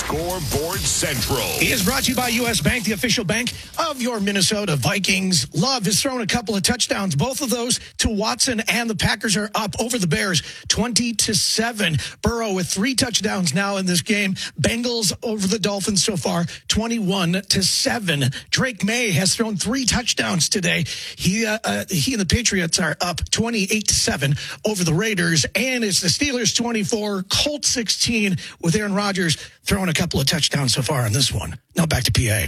Scoreboard Central. He is brought to you by U.S. Bank, the official bank of your Minnesota Vikings. Love has thrown a couple of touchdowns, both of those to Watson, and the Packers are up over the Bears 20-7. Burrow with 3 touchdowns now in this game. Bengals over the Dolphins so far 21-7. Drake May has thrown 3 touchdowns today. He and the Patriots are up 28-7 over the Raiders, and it's the Steelers 24, Colts 16, with Aaron Rodgers throwing a couple of touchdowns so far on this one. Now back to PA.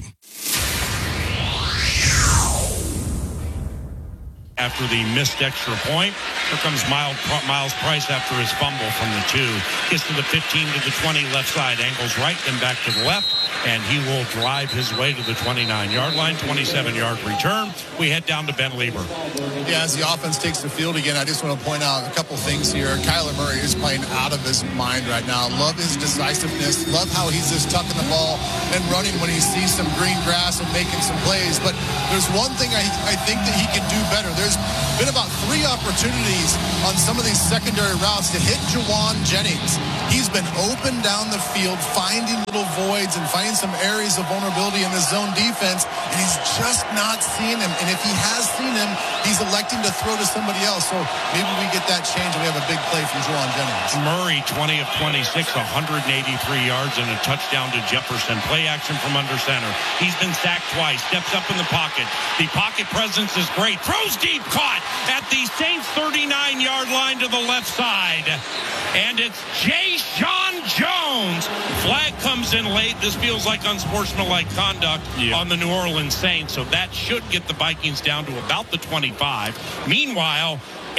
After the missed extra point, here comes Miles Price after his fumble from the 2. Gets to the 15 to the 20 left side, angles right, then back to the left, and he will drive his way to the 29-yard line, 27-yard return. We head down to Ben Lieber. Yeah, as the offense takes the field again, I just want to point out a couple things here. Kyler Murray is playing out of his mind right now. Love his decisiveness. Love how he's just tucking the ball and running when he sees some green grass and making some plays. But there's one thing I think that he can do better. There's been about 3 opportunities on some of these secondary routes to hit Jawan Jennings. He's been open down the field, finding little voids and finding some areas of vulnerability in the zone defense, and he's just not seeing him. And if he has seen him, he's electing to throw to somebody else. So maybe we get that change and we have a big play from Jawan Jennings. Murray, 20 of 26, 183 yards and a touchdown to Jefferson. Play action from under center. He's been sacked twice, steps up in the pocket. The pocket presence is great. Throws deep, caught at the Saints 39-yard line to the left side. And it's Jay-Sean Jones. Flag comes in late. This feels like unsportsmanlike conduct on the New Orleans Saints. So that should get the Vikings down to about the 25. Meanwhile,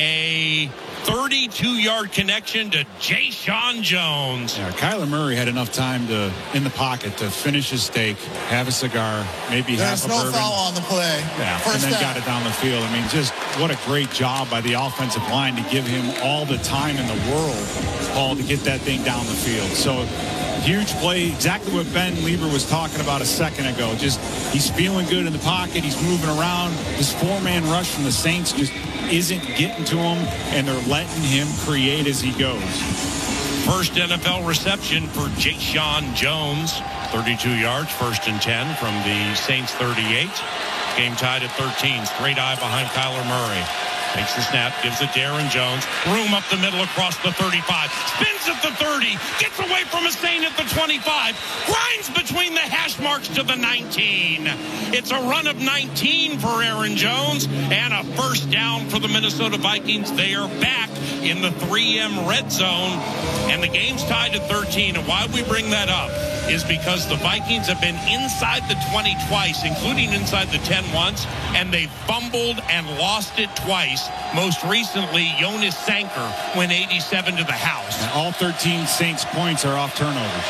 a 32-yard connection to Jay-Sean Jones. Yeah, Kyler Murray had enough time in the pocket to finish his steak, have a cigar, maybe There's half a no bourbon. foul on the play. Yeah, and then got it down the field. I mean, just what a great job by the offensive line to give him all the time in the world, Paul, to get that thing down the field. So huge play, exactly what Ben Lieber was talking about a second ago. Just he's feeling good in the pocket. He's moving around. This 4-man rush from the Saints just isn't getting to him, and they're letting him create as he goes. First NFL reception for Jay-Sean Jones. 32 yards, 1st and 10 from the Saints 38. Game tied at 13. Straight eye behind Kyler Murray. Takes the snap, gives it to Aaron Jones. Room up the middle across the 35. Spins at the 30. Gets away from a Saint at the 25. Grinds between the hash marks to the 19. It's a run of 19 for Aaron Jones and a first down for the Minnesota Vikings. They are back in the 3M red zone, and the game's tied at 13. And why we bring that up is because the Vikings have been inside the 20 twice, including inside the 10 once, and they fumbled and lost it twice. Most recently, Jonas Sanker went 87 to the house. And all 13 Saints points are off turnovers.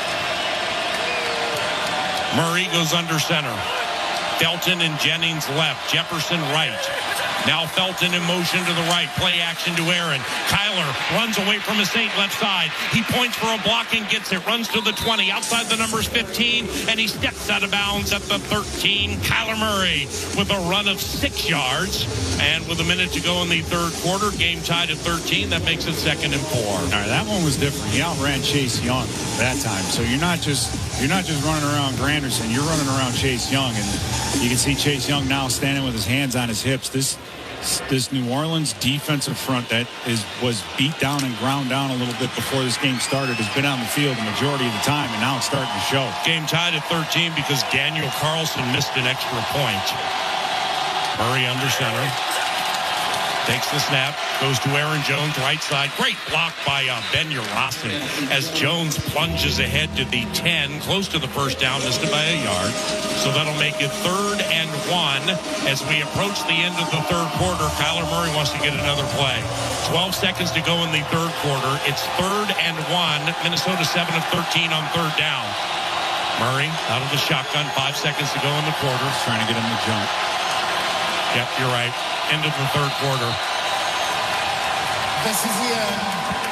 Murray goes under center. Felton and Jennings left. Jefferson right. Now Felton in motion to the right. Play action to Aaron. Kyler runs away from a Saint left side. He points for a block and gets it. Runs to the 20. Outside the numbers 15. And he steps out of bounds at the 13. Kyler Murray with a run of 6 yards. And with a minute to go in the third quarter, game tied at 13. That makes it 2nd and 4. All right, that one was different. He outran Chase Young that time. So you're not just running around Granderson. You're running around Chase Young. And you can see Chase Young now standing with his hands on his hips. This New Orleans defensive front that was beat down and ground down a little bit before this game started has been on the field the majority of the time, and now it's starting to show. Game tied at 13 because Daniel Carlson missed an extra point. Murray under center. Takes the snap, goes to Aaron Jones, right side. Great block by Ben Urlacher as Jones plunges ahead to the 10, close to the first down, missed it by a yard. So that'll make it 3rd and 1 as we approach the end of the third quarter. Kyler Murray wants to get another play. 12 seconds to go in the third quarter. It's 3rd and 1. Minnesota 7 of 13 on 3rd down. Murray out of the shotgun. 5 seconds to go in the quarter. Trying to get him to jump. Yep, you're right. End of the third quarter. This is the end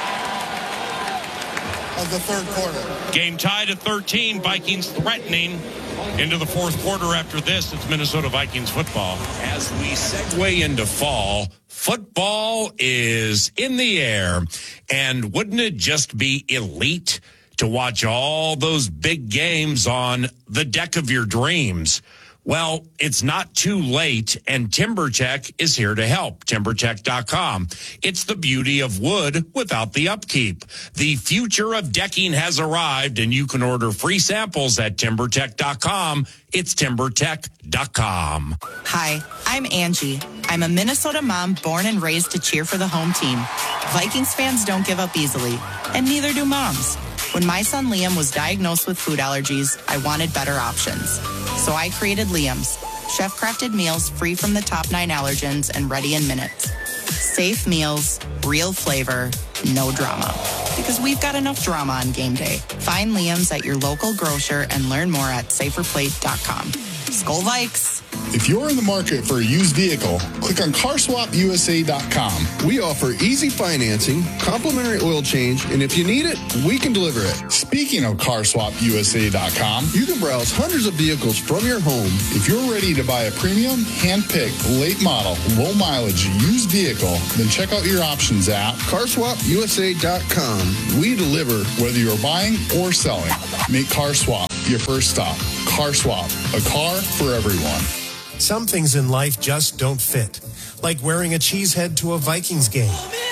of the third quarter. Game tied at 13. Vikings threatening into the fourth quarter after this. It's Minnesota Vikings football. As we segue into fall, football is in the air. And wouldn't it just be elite to watch all those big games on the deck of your dreams? Well, it's not too late, and TimberTech is here to help. TimberTech.com. It's the beauty of wood without the upkeep. The future of decking has arrived, and you can order free samples at TimberTech.com. It's TimberTech.com. Hi, I'm Angie. I'm a Minnesota mom born and raised to cheer for the home team. Vikings fans don't give up easily, and neither do moms. When my son Liam was diagnosed with food allergies, I wanted better options. So I created Liam's, chef-crafted meals free from the top 9 allergens and ready in minutes. Safe meals, real flavor, no drama. Because we've got enough drama on game day. Find Liam's at your local grocer and learn more at saferplate.com. Skol Vikes! If you're in the market for a used vehicle, click on CarSwapUSA.com. We offer easy financing, complimentary oil change, and if you need it, we can deliver it. Speaking of CarSwapUSA.com, You can browse hundreds of vehicles from your home. if you're ready to buy a premium, hand-picked, late model, low mileage used vehicle, then check out your options at CarSwapUSA.com. We deliver. whether you're buying or selling. Make CarSwap your first stop. CarSwap, a car for everyone. Some things in life just don't fit, like wearing a cheesehead to a Vikings game.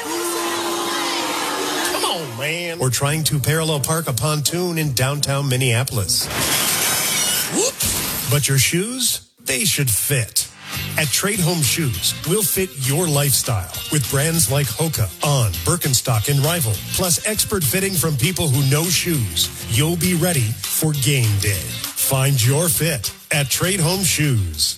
Come on, man. Or trying to parallel park a pontoon in downtown Minneapolis. Whoops. But your shoes, they should fit. At Trade Home Shoes, we'll fit your lifestyle with brands like Hoka, On, Birkenstock, and Rival, plus expert fitting from people who know shoes. You'll be ready for game day. Find your fit at Trade Home Shoes.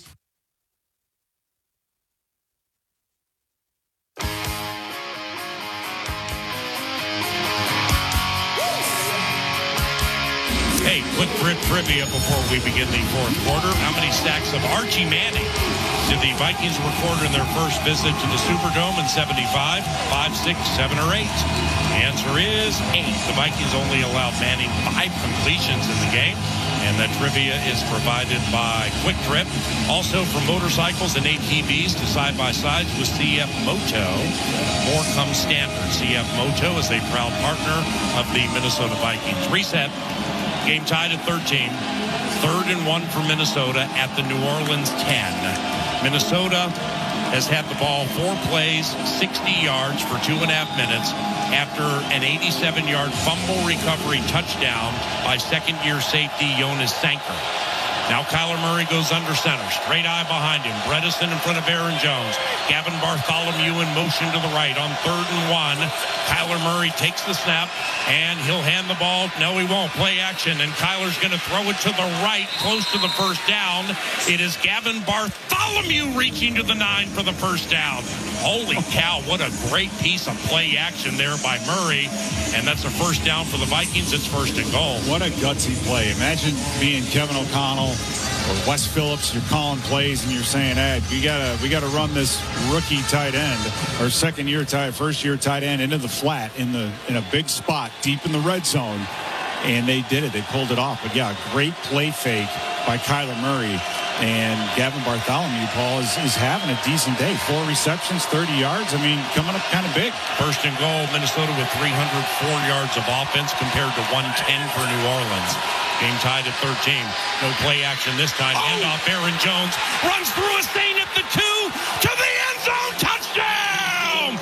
Hey, quick trivia before we begin the fourth quarter. How many sacks of Archie Manning did the Vikings record in their first visit to the Superdome in 75? 5, 6, 7, or 8? The answer is 8. The Vikings only allowed Manning 5 completions in the game. And that trivia is provided by Quick Trip. Also from motorcycles and ATVs to side-by-sides with CF Moto. More comes standard. CF Moto is a proud partner of the Minnesota Vikings. Reset. Game tied at 13. 3rd and 1 for Minnesota at the New Orleans 10. Minnesota has had the ball 4 plays, 60 yards for 2.5 minutes after an 87-yard fumble recovery touchdown by second-year safety Jonas Sanker. Now Kyler Murray goes under center. Straight eye behind him. Bredesen in front of Aaron Jones. Gavin Bartholomew in motion to the right on 3rd and 1. Kyler Murray takes the snap, and he'll hand the ball. No, he won't. Play action, and Kyler's going to throw it to the right, close to the first down. It is Gavin Bartholomew reaching to the 9 for the first down. Holy cow, what a great piece of play action there by Murray. And that's a first down for the Vikings. It's 1st and goal. What a gutsy play. Imagine being Kevin O'Connell or Wes Phillips. You're calling plays and you're saying, hey, we gotta run this rookie tight end or first year tight end into the flat in a big spot deep in the red zone. And they did it. They pulled it off. But yeah, great play fake by Kyler Murray. And Gavin Bartholomew, Paul, is having a decent day. 4 receptions, 30 yards. I mean, coming up kind of big. 1st and goal, Minnesota with 304 yards of offense compared to 110 for New Orleans. Game tied at 13. No play action this time. Handoff, Aaron Jones runs through a Saint at the 2 to the end zone. Touchdown!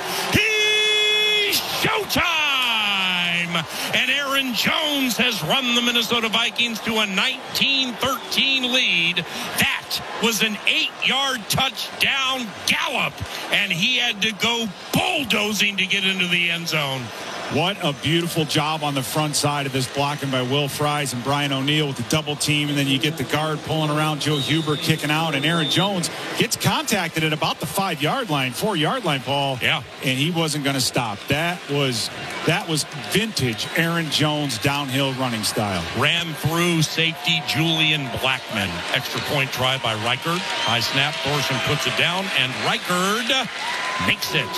He's showtime! And Aaron Jones has run the Minnesota Vikings to a 19-13 lead. That was an 8-yard touchdown gallop, and he had to go bulldozing to get into the end zone. What a beautiful job on the front side of this blocking by Will Fries and Brian O'Neill with the double team. And then you get the guard pulling around, Joe Huber kicking out, and Aaron Jones gets contacted at about the 4-yard line, Paul. Yeah. And he wasn't going to stop. That was vintage Aaron Jones downhill running style. Ran through safety Julian Blackman. Extra point try by Reichard. High snap. Thorson puts it down, and Reichard makes it.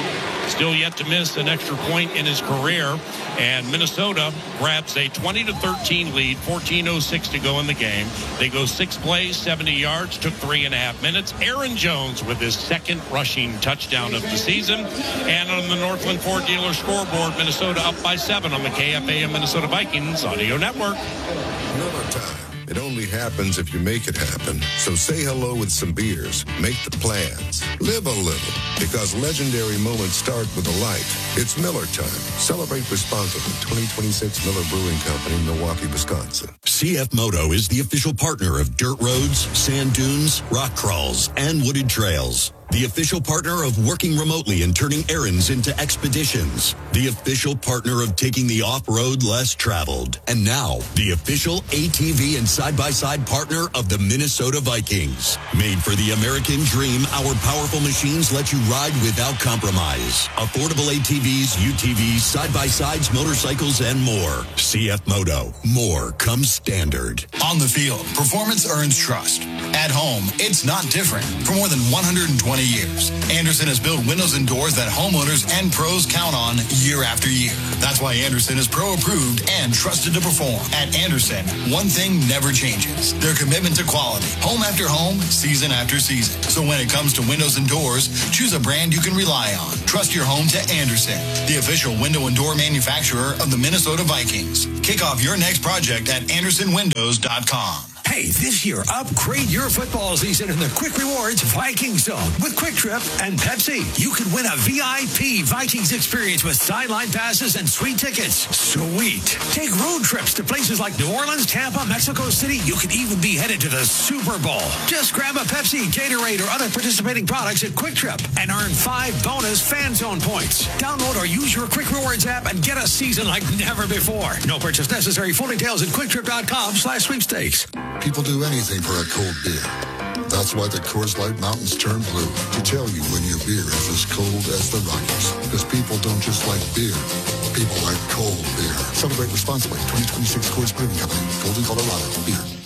Still yet to miss an extra point in his career. And Minnesota grabs a 20-13 lead, 14:06 to go in the game. They go 6 plays, 70 yards, took 3.5 minutes. Aaron Jones with his second rushing touchdown of the season. And on the Northland Ford Dealer scoreboard, Minnesota up by 7 on the KFAN Minnesota Vikings Audio Network. Another time. It only happens if you make it happen. So say hello with some beers. Make the plans. Live a little. Because legendary moments start with a light. It's Miller time. Celebrate responsibly. 2026 Miller Brewing Company, Milwaukee, Wisconsin. CF Moto is the official partner of dirt roads, sand dunes, rock crawls, and wooded trails. The official partner of working remotely and turning errands into expeditions. The official partner of taking the off-road less traveled. And now, the official ATV and side-by-side partner of the Minnesota Vikings. Made for the American dream, our powerful machines let you ride without compromise. Affordable ATVs, UTVs, side-by-sides, motorcycles, and more. CF Moto. More comes standard. On the field, performance earns trust. At home, it's not different. For more than 120 years, Andersen has built windows and doors that homeowners and pros count on year after year. That's why Andersen is pro-approved and trusted to perform. At Andersen, one thing never changes: their commitment to quality, home after home, season after season. So when it comes to windows and doors, choose a brand you can rely on. Trust your home to Andersen, the official window and door manufacturer of the Minnesota Vikings. Kick off your next project at AndersonWindows.com. Hey, this year, upgrade your football season in the Quick Rewards Vikings Zone with Quick Trip and Pepsi. You could win a VIP Vikings experience with sideline passes and sweet tickets. Sweet. Take road trips to places like New Orleans, Tampa, Mexico City. You could even be headed to the Super Bowl. Just grab a Pepsi, Gatorade, or other participating products at Quick Trip and earn 5 bonus Fan Zone points. Download or use your Quick Rewards app and get a season like never before. No purchase necessary. Full details at QuickTrip.com/sweepstakes. People do anything for a cold beer. That's why the Coors Light Mountains turn blue, to tell you when your beer is as cold as the Rockies. Because people don't just like beer, people like cold beer. Celebrate responsibly. 2026 Coors Brewing Company, Golden, Colorado. Beer.